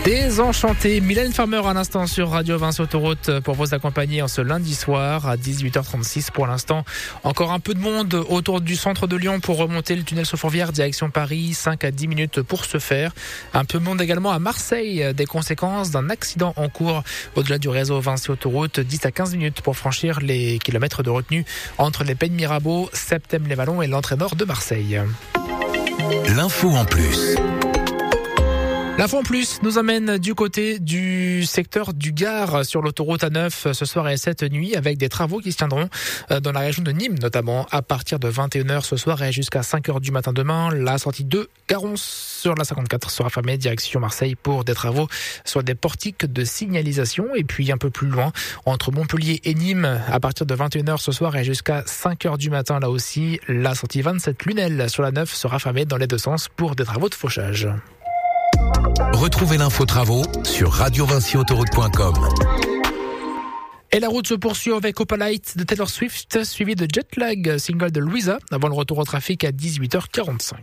Désenchanté, Mylène Farmer à l'instant sur Radio Vinci Autoroute pour vous accompagner en ce lundi soir à 18h36 pour l'instant. Encore un peu de monde autour du centre de Lyon pour remonter le tunnel Sofourvière direction Paris, 5 à 10 minutes pour ce faire. Un peu de monde également à Marseille, des conséquences d'un accident en cours au-delà du réseau Vinci Autoroute, 10 à 15 minutes pour franchir les kilomètres de retenue entre les Pays de Mirabeau, Septem-les-Vallons et l'entrée nord de Marseille. L'info en plus. L'info en plus nous amène du côté du secteur du Gard sur l'autoroute A9 ce soir et cette nuit avec des travaux qui se tiendront dans la région de Nîmes notamment à partir de 21h ce soir et jusqu'à 5h du matin demain. La sortie de Garons sur la 54 sera fermée direction Marseille pour des travaux sur des portiques de signalisation et puis un peu plus loin entre Montpellier et Nîmes à partir de 21h ce soir et jusqu'à 5h du matin là aussi la sortie 27 Lunel sur la 9 sera fermée dans les deux sens pour des travaux de fauchage. Retrouvez l'info travaux sur radiovinciautoroute.com. Et la route se poursuit avec Opalite de Taylor Swift, suivi de Jetlag, single de Louisa, avant le retour au trafic à 18h45.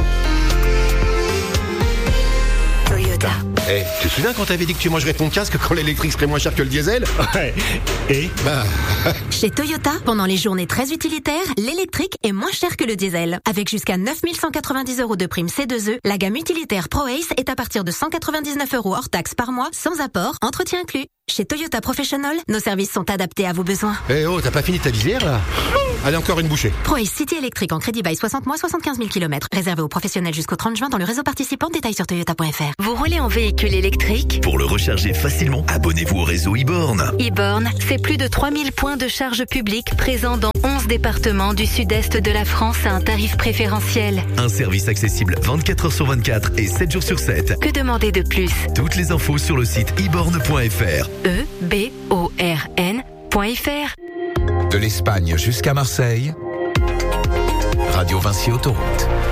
Hey, tu te souviens quand t'avais dit que tu mangerais ton casque quand l'électrique serait moins cher que le diesel? Ouais. Et Chez Toyota, pendant les journées très utilitaires, l'électrique est moins cher que le diesel. Avec jusqu'à 9 190 € de prime C2E, la gamme utilitaire ProAce est à partir de 199 € hors taxe par mois, sans apport, entretien inclus. Chez Toyota Professional, nos services sont adaptés à vos besoins. Eh oh, t'as pas fini ta visière là? Allez, encore une bouchée. ProAce City électrique en crédit bail 60 mois, 75 000 km. Réservé aux professionnels jusqu'au 30 juin dans le réseau participant. Détails sur toyota.fr. Vous roulez en véhicule électrique? Pour le recharger facilement, abonnez-vous au réseau e-borne. e-borne, c'est plus de 3000 points de charge publique présents dans 11 départements du sud-est de la France à un tarif préférentiel. Un service accessible 24 h sur 24 et 7 jours sur 7. Que demander de plus? Toutes les infos sur le site e-borne.fr. eborn.fr. De l'Espagne jusqu'à Marseille, Radio Vinci Autoroute.